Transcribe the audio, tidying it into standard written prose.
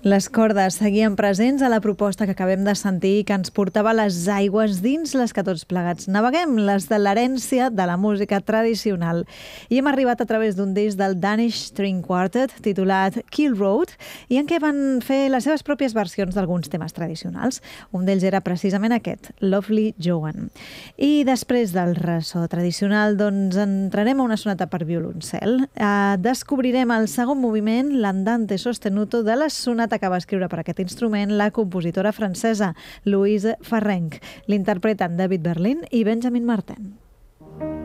Les cordes seguien presents a la proposta que acabem de sentir, que ens portava les aigües dins les que tots plegats naveguem, les de l'herència de la música tradicional. I hem arribat a través d'un disc del Danish String Quartet titulat Kill Road, i en què van fer les seves pròpies versions d'alguns temes tradicionals. Un d'ells era precisament aquest, Lovely Joan. I després del ressò tradicional, doncs entrarem a una sonata per violoncel. Descobrirem el segon moviment, l'andante sostenuto de la sonata que va escriure per aquest instrument la compositora francesa Louise Farrenc. L'interpreten David Berlin i Benjamin Martin.